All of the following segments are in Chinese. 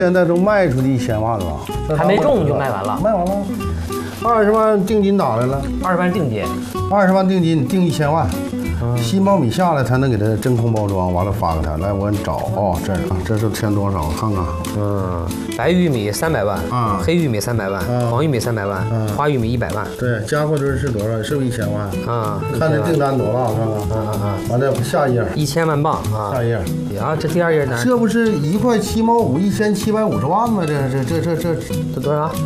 现在都卖出去1000万了， 还没中就卖完了， 卖完了，20万定金打来了 ，20万定金 ，20万定金定1000万。新苞米下来才能给它真空包装，完了发给他。来，我给你找哦，这儿啊，这是填多少？我看看。 白玉米300万啊， 黑玉米300万，黄玉米300万，花玉米100万。 对，加货值是多少？是不是1000万？ 啊， 看这订单多大，看看。完了，下一页。 1000万磅啊。 下一页。 啊，这第2页呢？ 这不是1块7毛5，1750万吗？这多少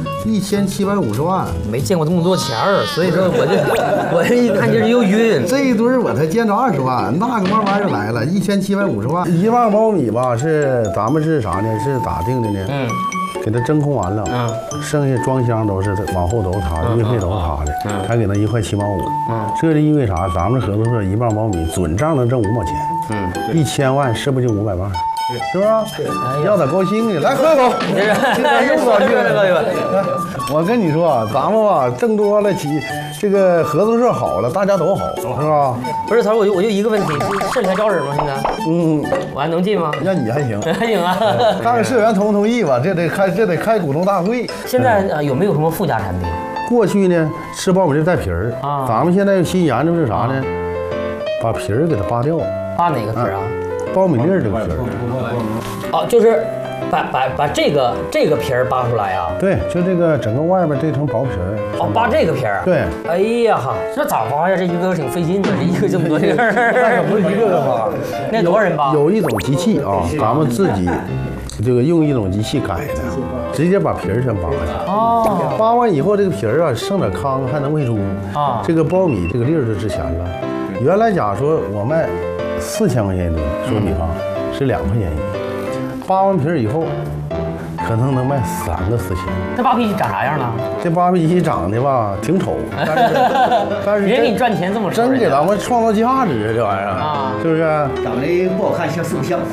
？1750万。 没见过这么多钱儿，所以说我这一看就是又晕。 这一堆我才见着20万，那个慢慢就来了，1750万。1万苞米吧，咱们是啥呢？是咋定的呢？给它真空完了，剩下装箱都是往后都是他的，运费都是他的，才给他1块7毛5。这就意味啥？咱们合作社1磅苞米准账能挣5毛钱，1000万是不是就500万？是不是？要咋高兴呢？来喝口，又高兴了。我跟你说，咱们吧挣多了，这个合作社好了，大家都好，是吧？ 不是，头我就一个问题，社里还招人吗？现在？我还能进吗？ 要你还行， 还行啊。 看看社员同不同意吧，这得开股东大会。 现在有没有什么附加产品？ 过去呢，吃苞米就带皮儿啊，咱们现在新研究是啥呢？把皮儿给它扒掉。 扒哪个皮儿啊？ 苞米粒儿这个皮儿。 哦，就是把这个皮儿扒出来呀？ 对，就这个整个外边这层薄皮儿。 哦，扒这个皮儿。 对。 哎呀哈，这咋扒呀？这一个挺费劲的，这一个这么多粒儿。 那可不是一个扒， 那多少人扒？ 有一种机器啊，咱们自己这个用一种机器改的，直接把皮儿全扒下来。哦。扒完以后，这个皮儿啊剩点糠还能喂猪啊。这个苞米这个粒儿就值钱了。原来假如说我卖4000块钱一吨，说比方是2块钱一斤，扒完皮儿以后，可能能卖3个4000。 这扒皮机长啥样呢？ 这扒皮机长得吧挺丑，但是人给你赚钱这么真给咱们创造价值，这玩意儿啊，是不是？ 长得不好看，像塑像。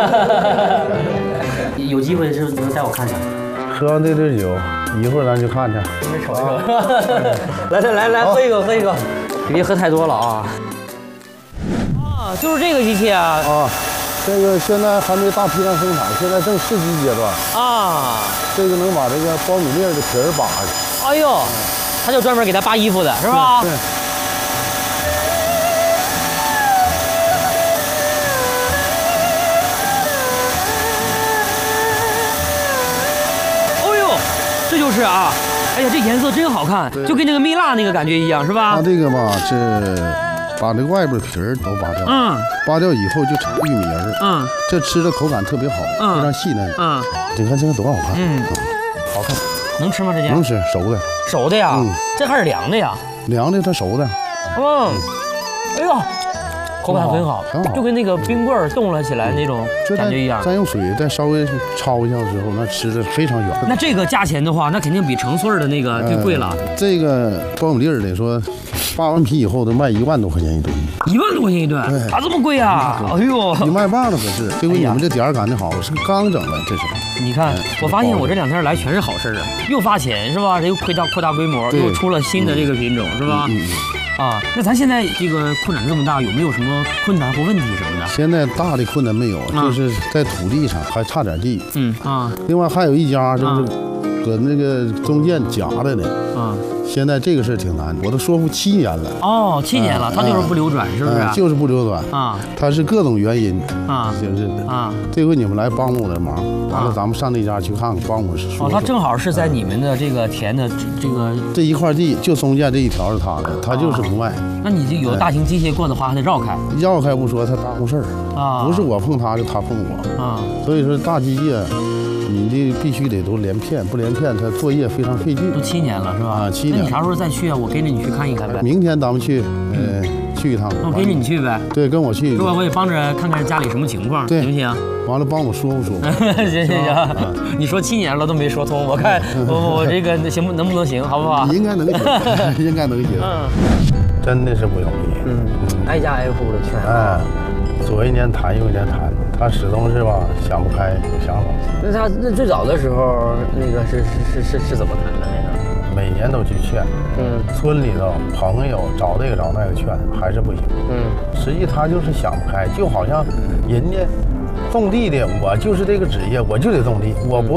有机会是能带我看看。 喝完这酒，一会儿咱去看去。 瞅瞅。来，喝一口，喝一口。你别喝太多了啊。就是这个机器啊。 这个现在还没大批量生产，现在正试机阶段啊。这个能把这个苞米粒的皮儿扒下去。 哎呦，他就专门给他扒衣服的是吧？ 对。 哎呦，这就是啊，哎呀，这颜色真好看，就跟那个蜜蜡那个感觉一样，是吧？ 它这个吧是。把这个外边皮儿都扒掉，扒掉以后就成玉米仁儿，这吃的口感特别好，非常细嫩，你看这个多好看，好看， 能吃吗？这能吃，熟的， 熟的呀，这还是凉的呀， 凉的它熟的， 哎呦，口感很好，就跟那个冰棍儿冻了起来那种感觉一样。 再用水再稍微焯一下之后，那吃的非常软。 那这个价钱的话，那肯定比成穗的那个就贵了。 这个苞米粒儿得说。扒完皮以后都卖1万多块钱一吨 ，1万多块钱一吨，咋这么贵啊？哎呦， 比卖棒的可是。这回你们这点儿赶的好，是刚整的，这是。 你看，我发现我这2天来全是好事啊，又发钱是吧？又扩大规模，又出了新的这个品种是吧？啊，那咱现在这个扩展这么大，有没有什么困难或问题什么的？ 现在大的困难没有，就是在土地上还差点地。另外还有一家就是搁那个中间夹着的。现在这个事挺难，我都说服7年了。 哦，7年了，他就是不流转，是不是？ 就是不流转啊，他是各种原因啊，就是啊。这回你们来帮我的忙，完了咱们上那家去看看，帮我说。 哦，他正好是在你们的这个田的这一块地，就中间这一条是他的，他就是不卖。 那你就有大型机械过的话，还得绕开。 绕开不说，他耽误事儿啊，不是我碰他，就他碰我啊。所以说大机械。你这必须得都连片，不连片，它作业非常费劲。 都7年了是吧？ 啊，7年。 那你啥时候再去啊？我跟着你去看一看呗。 明天咱们去，去一趟。 那我跟着你去呗。 对，跟我去。 是吧？我也帮着看看家里什么情况，行不行？ 完了，帮我说服说服。 行。你说7年了都没说通，我看我这个行不能不能行，好不好？ 应该能行，应该能行。真的是不容易。 挨家挨户的劝。 左一年谈右一年谈，他始终是吧想不开有想法。 那他最早的时候那个是怎么谈的那个？ 每年都去劝，村里头朋友找这个找那个劝，还是不行。实际他就是想不开，就好像人家种地的，我就是这个职业，我就得种地，我不